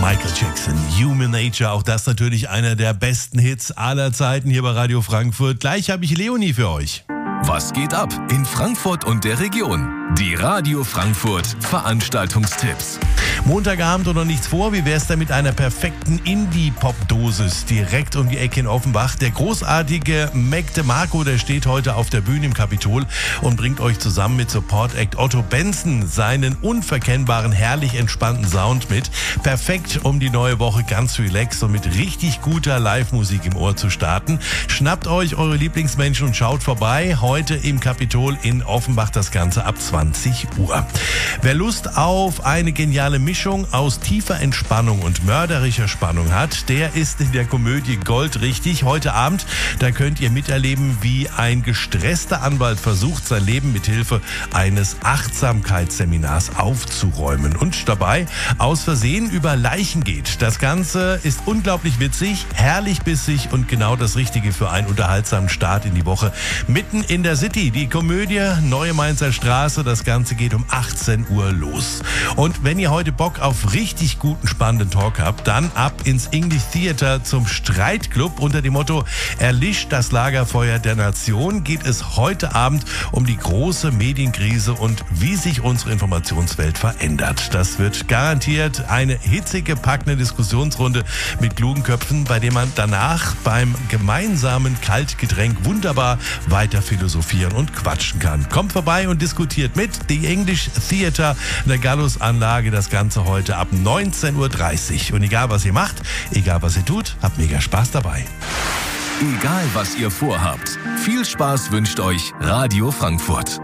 Michael Jackson, Human Nature, auch das natürlich einer der besten Hits aller Zeiten hier bei Radio Frankfurt. Gleich habe ich Leonie für euch. Was geht ab in Frankfurt und der Region? Die Radio Frankfurt Veranstaltungstipps. Montagabend und noch nichts vor. Wie wär's denn mit einer perfekten Indie-Pop-Dosis direkt um die Ecke in Offenbach? Der großartige Mac DeMarco, der steht heute auf der Bühne im Kapitol und bringt euch zusammen mit Support-Act Otto Benson seinen unverkennbaren, herrlich entspannten Sound mit. Perfekt, um die neue Woche ganz relaxed und mit richtig guter Live-Musik im Ohr zu starten. Schnappt euch eure Lieblingsmenschen und schaut vorbei. Heute im Kapitol in Offenbach, das Ganze ab 20 Uhr. Wer Lust auf eine geniale Mischung aus tiefer Entspannung und mörderischer Spannung hat, der ist in der Komödie Gold richtig. Heute Abend, da könnt ihr miterleben, wie ein gestresster Anwalt versucht, sein Leben mit Hilfe eines Achtsamkeitsseminars aufzuräumen und dabei aus Versehen über Leichen geht. Das Ganze ist unglaublich witzig, herrlich bissig und genau das Richtige für einen unterhaltsamen Start in die Woche. Mitten in der City, die Komödie Neue Mainzer Straße, das Ganze geht um 18 Uhr los. Und wenn ihr heute Bock auf richtig guten, spannenden Talk habt, dann ab ins English Theater zum Streitclub. Unter dem Motto Erlischt das Lagerfeuer der Nation geht es heute Abend um die große Medienkrise und wie sich unsere Informationswelt verändert. Das wird garantiert eine hitzige, packende Diskussionsrunde mit klugen Köpfen, bei der man danach beim gemeinsamen Kaltgetränk wunderbar weiter philosophieren und quatschen kann. Kommt vorbei und diskutiert mit. Die English Theater in der Gallus-Anlage, das Ganze heute ab 19.30 Uhr. Und egal was ihr macht, egal was ihr tut, habt mega Spaß dabei. Egal was ihr vorhabt, viel Spaß wünscht euch Radio Frankfurt.